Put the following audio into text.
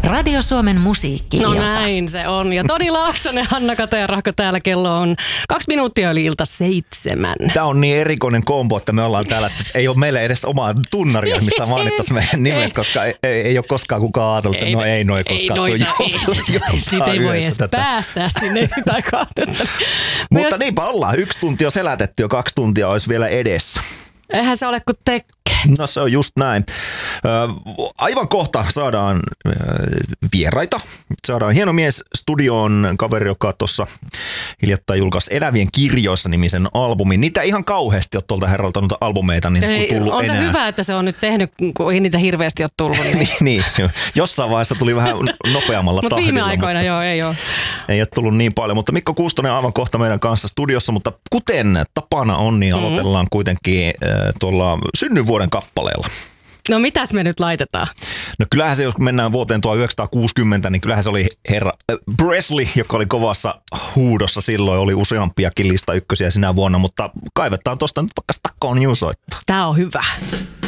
Radio Suomen musiikki-ilta. No näin se on. Ja Toni Laaksonen, Hanna Katajärahko täällä. Kello on 2 minuuttia yli ilta 7. Tämä on niin erikoinen kombo, että me ollaan täällä, että ei ole meille edes omaa tunnaria, missä mainittaisiin meidän nimet, koska ei ole koskaan kukaan ajatellut, että ei koskaan. Siitä ei voi edes päästää sinne tai kahdetta. Mutta niinpä ollaan. 1 tunti on selätetty ja 2 tuntia olisi vielä edessä. Eihän se ole kuin tekke. No se on just näin. Aivan kohta saadaan vieraita. Saadaan hieno mies studioon, kaveri, joka tuossa hiljattain julkaisi Elävien kirjoissa -nimisen albumin. Niitä ihan kauheasti ole tuolta herralta noita albumeita niin tullut on enää. Se hyvä, että se on nyt tehnyt, kun ei niitä hirveästi ole tullut. niin, jossain vaiheessa tuli vähän nopeammalla tahdilla. Mutta viime aikoina ei ole. Ei ole tullut niin paljon, mutta Mikko Kuustonen aivan kohta meidän kanssa studiossa, mutta kuten tapana on, niin aloitellaan kuitenkin tuolla synnyinvuoden kappaleella. No mitäs me nyt laitetaan? No kyllähän se, jos mennään vuoteen 1960, niin kyllähän se oli herra Presley, joka oli kovassa huudossa silloin. Oli useampiakin lista ykkösiä sinä vuonna, mutta kaivetaan tuosta nyt vaikka Stack on You -soittaa. Tää on hyvä.